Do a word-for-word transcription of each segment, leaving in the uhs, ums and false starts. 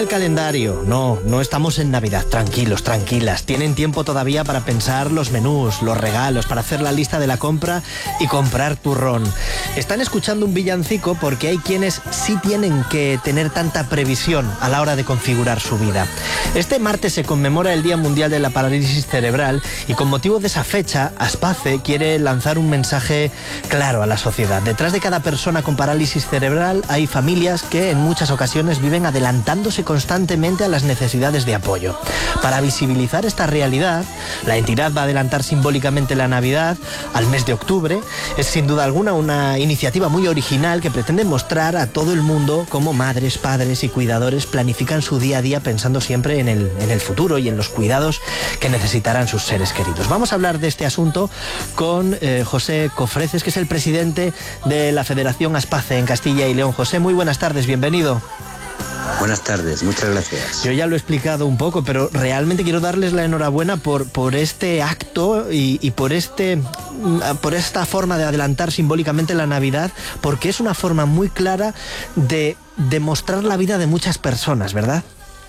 El calendario, no, no estamos en Navidad, tranquilos, tranquilas, tienen tiempo todavía para pensar los menús, los regalos, para hacer la lista de la compra y comprar turrón. Están escuchando un villancico porque hay quienes sí tienen que tener tanta previsión a la hora de configurar su vida. Este martes se conmemora el Día Mundial de la Parálisis Cerebral y con motivo de esa fecha, Aspace quiere lanzar un mensaje claro a la sociedad. Detrás de cada persona con parálisis cerebral hay familias que en muchas ocasiones viven adelantándose constantemente a las necesidades de apoyo. Para visibilizar esta realidad, la entidad va a adelantar simbólicamente la Navidad al mes de octubre. Es sin duda alguna una iniciativa muy original que pretende mostrar a todo el mundo cómo madres, padres y cuidadores planifican su día a día pensando siempre en el, en el futuro y en los cuidados que necesitarán sus seres queridos. Vamos a hablar de este asunto con eh, José Cofreces, que es el presidente de la Federación Aspace en Castilla y León. José, muy buenas tardes, bienvenido. Buenas tardes, muchas gracias. Yo ya lo he explicado un poco, pero realmente quiero darles la enhorabuena por, por este acto y, y por, este, por esta forma de adelantar simbólicamente la Navidad, porque es una forma muy clara de demostrar la vida de muchas personas, ¿verdad?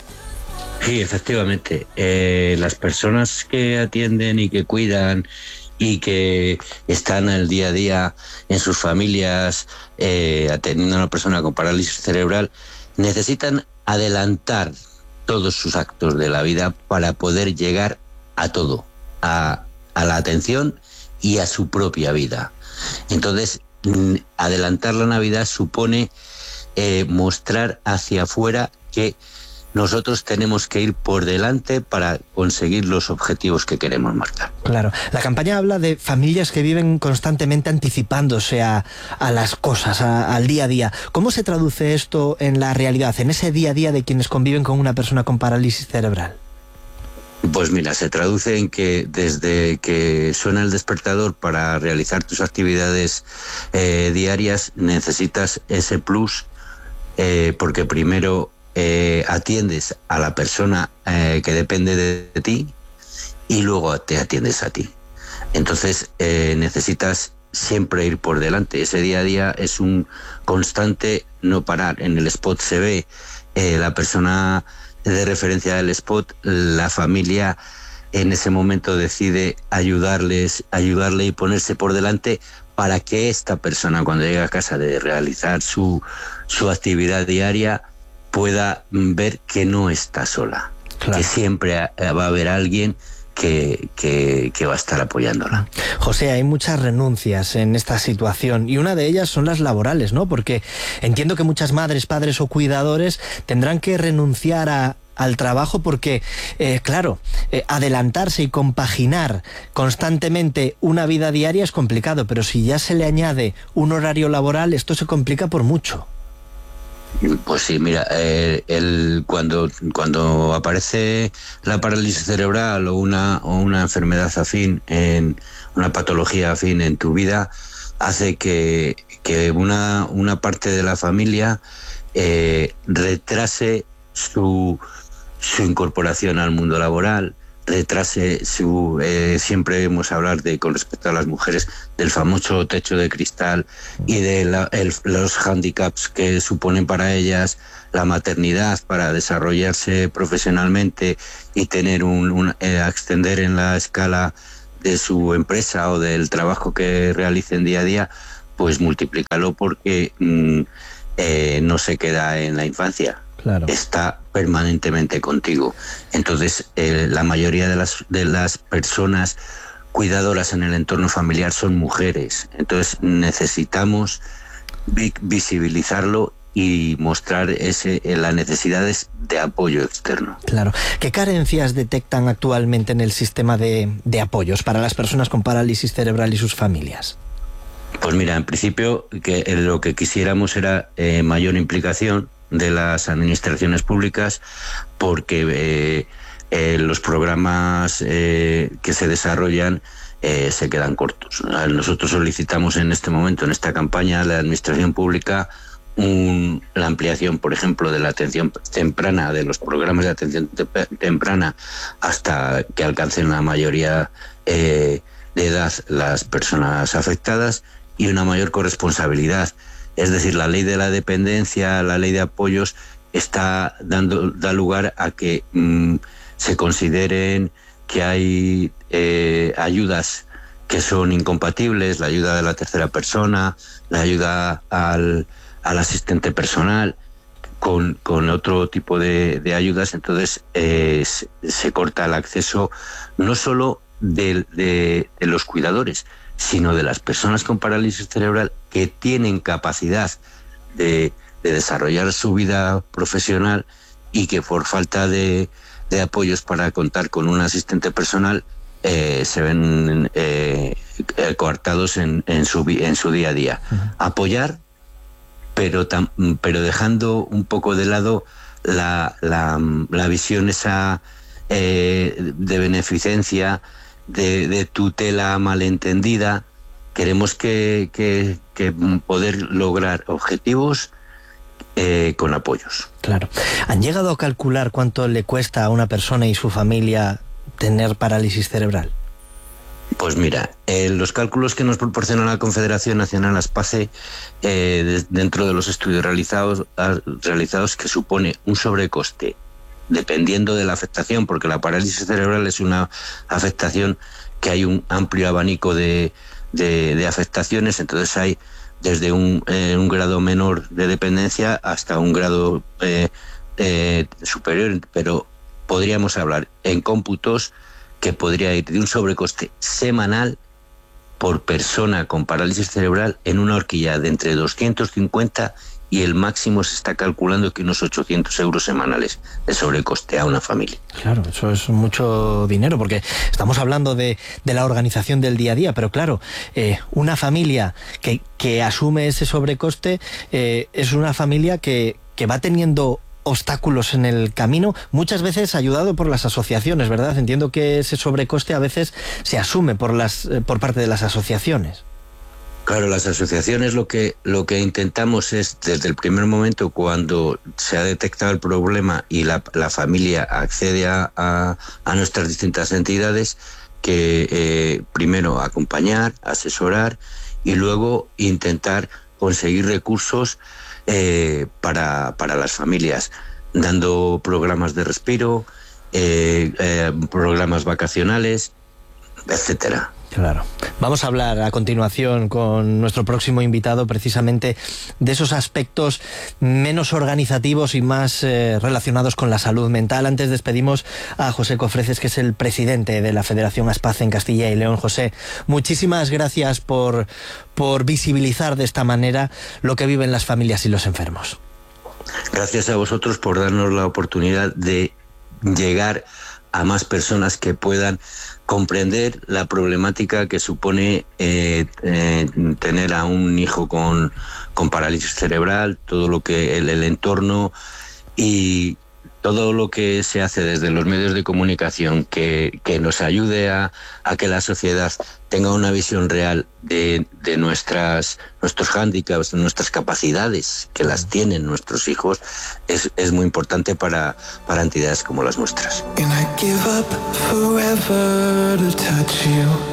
Sí, efectivamente. Eh, las personas que atienden y que cuidan y que están el día a día en sus familias eh, atendiendo a una persona con parálisis cerebral necesitan adelantar todos sus actos de la vida para poder llegar a todo, a, a la atención y a su propia vida. Entonces, adelantar la Navidad supone eh, mostrar hacia afuera que nosotros tenemos que ir por delante para conseguir los objetivos que queremos marcar. Claro. La campaña habla de familias que viven constantemente anticipándose a, a las cosas, a, al día a día. ¿Cómo se traduce esto en la realidad, en ese día a día de quienes conviven con una persona con parálisis cerebral? Pues mira, se traduce en que desde que suena el despertador para realizar tus actividades eh, diarias necesitas ese plus eh, porque primero Eh, atiendes a la persona eh, que depende de, de ti y luego te atiendes a ti. Entonces eh, necesitas siempre ir por delante. Ese día a día es un constante no parar. En el spot se ve eh, la persona de referencia del spot, la familia en ese momento decide ayudarles, ayudarle y ponerse por delante para que esta persona, cuando llegue a casa de realizar su, su actividad diaria, pueda ver que no está sola, claro, que siempre va a haber alguien que, que, que va a estar apoyándola. José, hay muchas renuncias en esta situación y una de ellas son las laborales, ¿no? Porque entiendo que muchas madres, padres o cuidadores tendrán que renunciar a al trabajo porque, eh, claro, eh, adelantarse y compaginar constantemente una vida diaria es complicado, pero si ya se le añade un horario laboral, esto se complica por mucho. Pues sí, mira, eh, el, cuando, cuando aparece la parálisis cerebral o una, o una enfermedad afín, en una patología afín en tu vida, hace que, que una, una parte de la familia eh, retrase su, su incorporación al mundo laboral, retrase su... Eh, siempre hemos hablado de, con respecto a las mujeres, del famoso techo de cristal y de la, el, los hándicaps que suponen para ellas la maternidad para desarrollarse profesionalmente y tener un, un eh, extender en la escala de su empresa o del trabajo que realicen día a día, pues multiplícalo porque mmm, eh, no se queda en la infancia. Claro. Está permanentemente contigo. Entonces, eh, la mayoría de las, de las personas cuidadoras en el entorno familiar son mujeres. Entonces, necesitamos vi- visibilizarlo y mostrar ese, eh, las necesidades de apoyo externo. Claro. ¿Qué carencias detectan actualmente en el sistema de, de apoyos para las personas con parálisis cerebral y sus familias? Pues mira, en principio que eh, lo que quisiéramos era eh, mayor implicación de las administraciones públicas porque eh, eh, los programas eh, que se desarrollan eh, se quedan cortos. Nosotros solicitamos en este momento, en esta campaña, a la administración pública un, la ampliación, por ejemplo, de la atención temprana, de los programas de atención te- temprana hasta que alcancen la mayoría eh, de edad las personas afectadas y una mayor corresponsabilidad. Es decir, la ley de la dependencia, la ley de apoyos, está dando da lugar a que mmm, se consideren que hay eh, ayudas que son incompatibles, la ayuda de la tercera persona, la ayuda al, al asistente personal, con, con otro tipo de, de ayudas. Entonces eh, se, se corta el acceso no solo de, de, de los cuidadores, sino de las personas con parálisis cerebral que tienen capacidad de, de desarrollar su vida profesional y que por falta de, de apoyos para contar con un asistente personal eh, se ven eh, coartados en, en, su, en su día a día. Uh-huh. Apoyar, pero, tam, pero dejando un poco de lado la, la, la visión esa eh, de beneficencia, de, de tutela malentendida. Queremos que, que, que poder lograr objetivos eh, con apoyos. Claro. ¿Han llegado a calcular cuánto le cuesta a una persona y su familia tener parálisis cerebral? Pues mira, eh, los cálculos que nos proporciona la Confederación Nacional ASPACE eh, de, dentro de los estudios realizados, a, realizados que supone un sobrecoste dependiendo de la afectación, porque la parálisis cerebral es una afectación que hay un amplio abanico de, de, de afectaciones, entonces hay desde un, eh, un grado menor de dependencia hasta un grado eh, eh, superior, pero podríamos hablar en cómputos que podría ir de un sobrecoste semanal por persona con parálisis cerebral en una horquilla de entre doscientos cincuenta y el máximo se está calculando que unos ochocientos euros semanales de sobrecoste a una familia. Claro, eso es mucho dinero, porque estamos hablando de, de la organización del día a día, pero claro, eh, una familia que, que asume ese sobrecoste eh, es una familia que, que va teniendo obstáculos en el camino, muchas veces ayudado por las asociaciones, ¿verdad? Entiendo que ese sobrecoste a veces se asume por, las, eh, por parte de las asociaciones. Claro, las asociaciones lo que lo que intentamos es, desde el primer momento, cuando se ha detectado el problema y la, la familia accede a, a, a nuestras distintas entidades, que eh, primero acompañar, asesorar y luego intentar conseguir recursos eh, para, para las familias, dando programas de respiro, eh, eh, programas vacacionales, etcétera. Claro. Vamos a hablar a continuación con nuestro próximo invitado precisamente de esos aspectos menos organizativos y más eh, relacionados con la salud mental. Antes despedimos a José Cofreces, que es el presidente de la Federación ASPACE en Castilla y León. José, muchísimas gracias por, por visibilizar de esta manera lo que viven las familias y los enfermos. Gracias a vosotros por darnos la oportunidad de llegar a más personas que puedan comprender la problemática que supone eh, eh, tener a un hijo con, con parálisis cerebral, todo lo que el, el entorno y todo lo que se hace desde los medios de comunicación que, que nos ayude a, a que la sociedad tenga una visión real de, de nuestras, nuestros hándicaps, de nuestras capacidades, que las tienen nuestros hijos, es, es muy importante para, para entidades como las nuestras. And I give up forever to touch you.